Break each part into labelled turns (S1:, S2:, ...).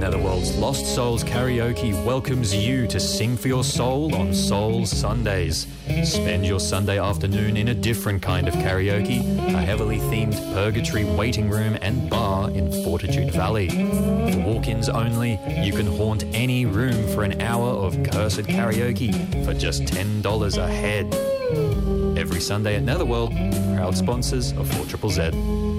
S1: Netherworld's Lost Souls Karaoke welcomes you to sing for your soul on Soul Sundays. Spend your Sunday afternoon in a different kind of karaoke, a heavily themed purgatory waiting room and bar in Fortitude Valley. For walk-ins only, you can haunt any room for an hour of cursed karaoke for just $10 a head. Every Sunday at Netherworld, proud sponsors of 4ZZZ.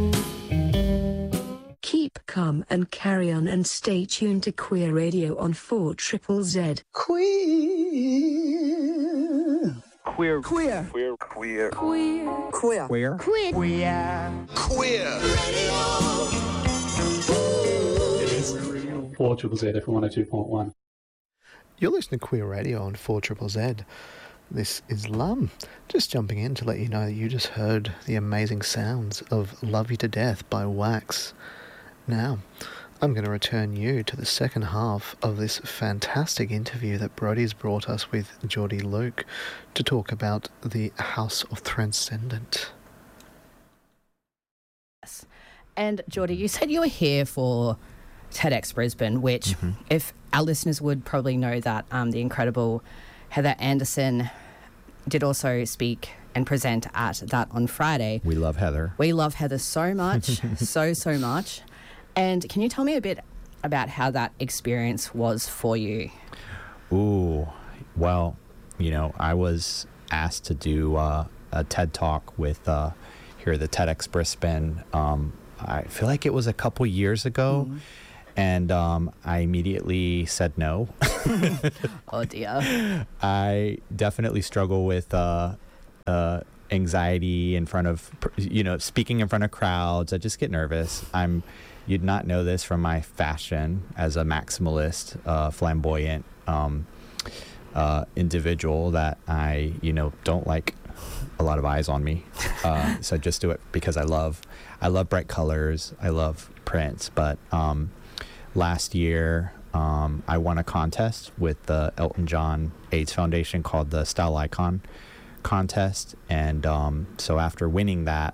S2: Keep calm and carry on and stay tuned to Queer Radio on 4ZZZ.
S3: Queer.
S4: Queer.
S3: Queer.
S4: Queer.
S3: Queer.
S4: Queer.
S3: Queer.
S4: Queer.
S3: Queer.
S4: Queer.
S5: It is 4ZZZ FM 102.1.
S6: You're listening to Queer Radio on 4ZZZ. This is Lum. Just jumping in to let you know that you just heard the amazing sounds of Love You to Death by Wax. Now, I'm going to return you to the second half of this fantastic interview that Brody's brought us with Geordie Luke to talk about the House of Transcendent.
S7: Yes. And Geordie, you said you were here for TEDx Brisbane, which, if our listeners would probably know that the incredible Heather Anderson did also speak and present at that on Friday.
S8: We love Heather.
S7: We love Heather so much, so much. And can you tell me a bit about how that experience was for you?
S8: Ooh, well, you know, I was asked to do a TED Talk with here at the TEDx Brisbane. I feel like it was a couple years ago. And I immediately said no.
S7: Oh, dear.
S8: I definitely struggle with anxiety in front of, speaking in front of crowds. I just get nervous. You'd not know this from my fashion as a maximalist, flamboyant individual that I, don't like a lot of eyes on me. So I just do it because I love bright colors. I love prints. But last year, I won a contest with the Elton John AIDS Foundation called the Style Icon Contest. And so after winning that,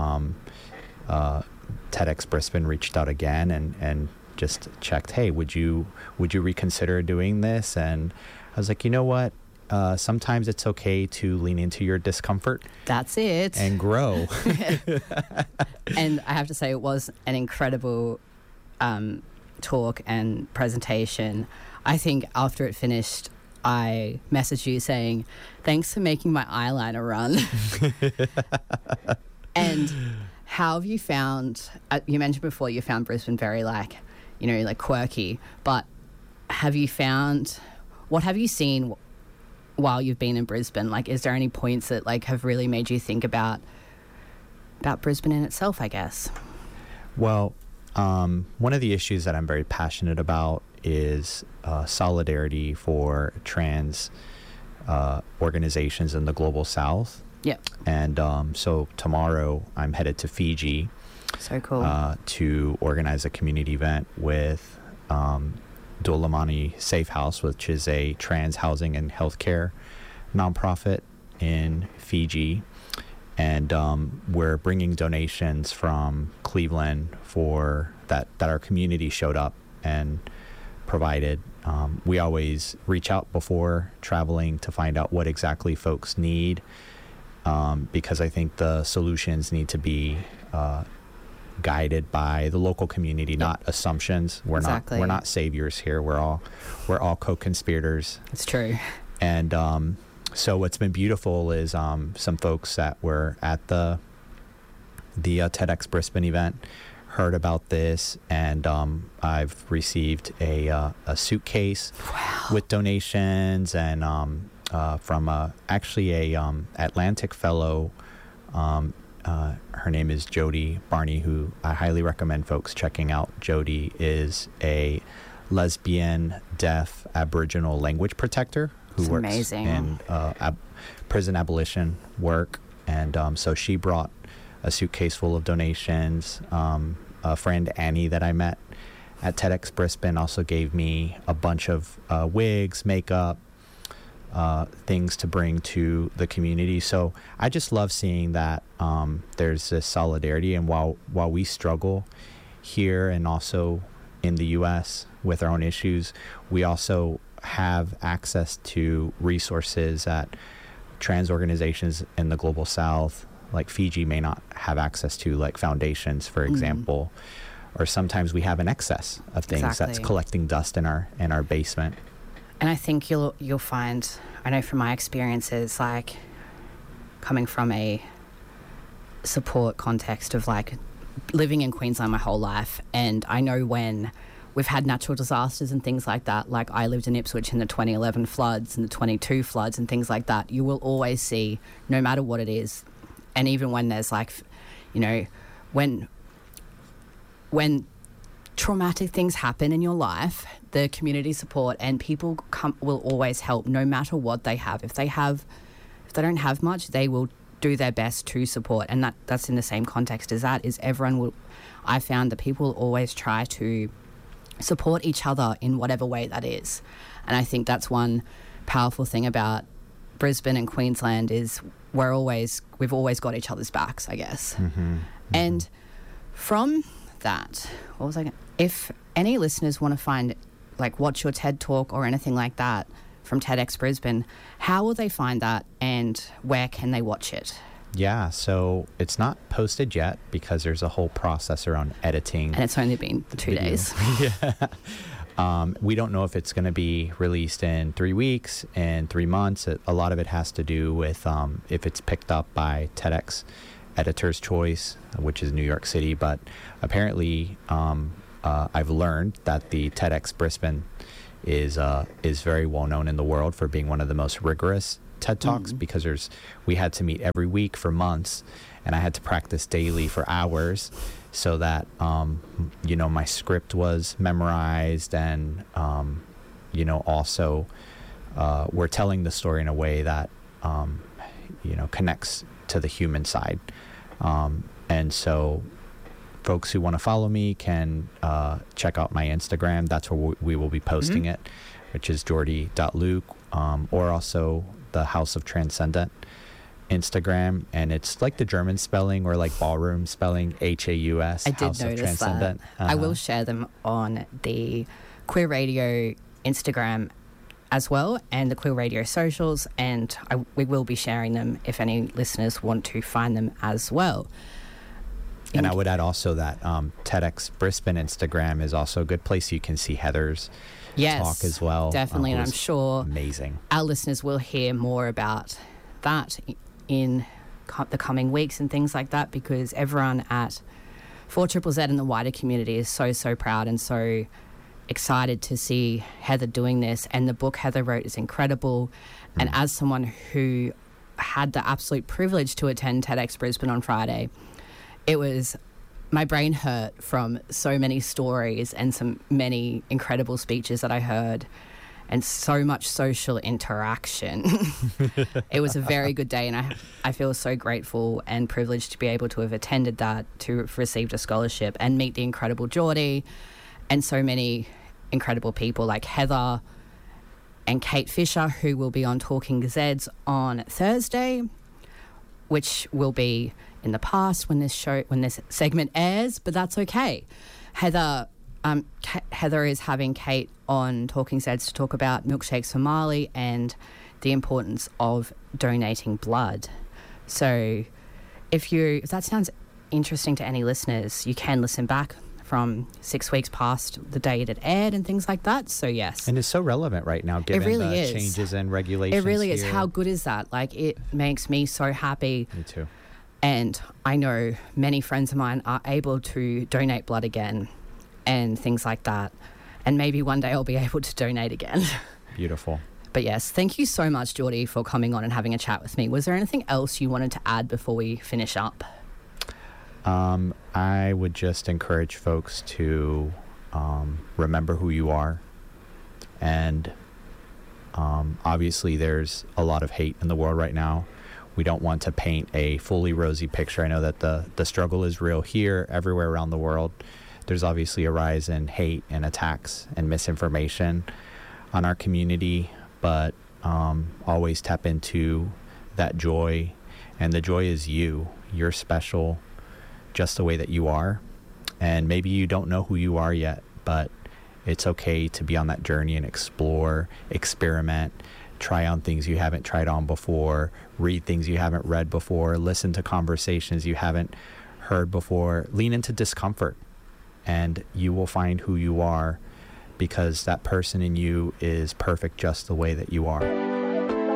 S8: TEDx Brisbane reached out again and just checked, hey, would you reconsider doing this? And I was like, you know what? Sometimes it's okay to lean into your discomfort.
S7: That's it.
S8: And grow.
S7: And I have to say, it was an incredible talk and presentation. I think after it finished, I messaged you saying, thanks for making my eyeliner run. And how have you found, you mentioned before you found Brisbane very quirky, but what have you seen while you've been in Brisbane? Like, is there any points that have really made you think about Brisbane in itself, I guess?
S8: Well, one of the issues that I'm very passionate about is solidarity for trans organizations in the Global South.
S7: Yep.
S8: And so tomorrow I'm headed to Fiji.
S7: So cool.
S8: To organize a community event with Dulamani Safe House, which is a trans housing and healthcare nonprofit in Fiji. And we're bringing donations from Cleveland for that our community showed up and provided. We always reach out before traveling to find out what exactly folks need, because I think the solutions need to be guided by the local community, not assumptions. We're not saviors here. We're all co-conspirators.
S7: It's true.
S8: And so what's been beautiful is some folks that were at the TEDx Brisbane event heard about this, and I've received a suitcase with donations, and from actually a Atlantic fellow. Her name is Jody Barney, who I highly recommend folks checking out. Jody is a lesbian, deaf, Aboriginal language protector who works in prison abolition work. And so she brought a suitcase full of donations. A friend, Annie, that I met at TEDx Brisbane also gave me a bunch of wigs, makeup, things to bring to the community. So I just love seeing that there's this solidarity. And while we struggle here and also in the U.S. with our own issues, we also have access to resources that trans organizations in the global south, like Fiji, may not have access to, like foundations, for example. Or sometimes we have an excess of things that's collecting dust in our basement.
S7: And I think you'll find, I know from my experiences, like coming from a support context of like living in Queensland my whole life, and I know when we've had natural disasters and things like that, like I lived in Ipswich in the 2011 floods and the 22 floods and things like that, you will always see, no matter what it is, and even when there's like, you know, when traumatic things happen in your life, the community support and people will always help, no matter what they have. If they don't have much, they will do their best to support, and that's in the same context as that. Is everyone will. I found that people always try to support each other in whatever way that is, and I think that's one powerful thing about Brisbane and Queensland is we've always got each other's backs, I guess. And from that, what was I going? If any listeners want to find, like, watch your TED Talk or anything like that from TEDx Brisbane, how will they find that and where can they watch it?
S8: Yeah, so it's not posted yet because there's a whole process around editing.
S7: And it's only been 2 days.
S8: Yeah. We don't know if it's going to be released in 3 weeks, in 3 months. A lot of it has to do with if it's picked up by TEDx Editor's Choice, which is New York City. But apparently I've learned that the TEDx Brisbane is very well known in the world for being one of the most rigorous TED Talks, because we had to meet every week for months, and I had to practice daily for hours so that my script was memorized, and also we're telling the story in a way that connects to the human side, and so folks who want to follow me can check out my Instagram. That's where we will be posting it, which is jordy.luke, or also the House of Transcendent Instagram, and it's like the German spelling or like ballroom spelling, H-A-U-S.
S7: I did
S8: House
S7: notice
S8: of Transcendent.
S7: that. I will share them on the Queer Radio Instagram as well, and the Queer Radio socials, and we will be sharing them if any listeners want to find them as well.
S8: And I would add also that TEDx Brisbane Instagram is also a good place. You can see Heather's talk as well.
S7: Definitely, and I'm sure
S8: amazing.
S7: Our listeners will hear more about that in the coming weeks and things like that, because everyone at 4ZZZ and the wider community is so proud and so excited to see Heather doing this. And the book Heather wrote is incredible. And as someone who had the absolute privilege to attend TEDx Brisbane on Friday, my brain hurt from so many stories and many incredible speeches that I heard, and so much social interaction. It was a very good day, and I feel so grateful and privileged to be able to have attended that, to have received a scholarship and meet the incredible Geordie and so many incredible people like Heather and Kate Fisher, who will be on Talking Zeds on Thursday, which will be in the past when this segment airs, but that's okay. Heather is having Kate on Talking Zeds to talk about Milkshakes for Marley and the importance of donating blood. So if that sounds interesting to any listeners, you can listen back from 6 weeks past the date it aired and things like that. So yes.
S8: And it's so relevant right now, given the changes in regulations.
S7: It really is.
S8: Here.
S7: How good is that? Like, it makes me so happy.
S8: Me too.
S7: And I know many friends of mine are able to donate blood again and things like that. And maybe one day I'll be able to donate again.
S8: Beautiful.
S7: But yes, thank you so much, Geordie, for coming on and having a chat with me. Was there anything else you wanted to add before we finish up?
S8: I would just encourage folks to remember who you are. And obviously there's a lot of hate in the world right now. We don't want to paint a fully rosy picture. I know that the struggle is real here, everywhere around the world. There's obviously a rise in hate and attacks and misinformation on our community, but always tap into that joy. And the joy is you. You're special just the way that you are. And maybe you don't know who you are yet, but it's okay to be on that journey and explore, experiment, try on things you haven't tried on before, read things you haven't read before, listen to conversations you haven't heard before, lean into discomfort, and you will find who you are, because that person in you is perfect just the way that you are.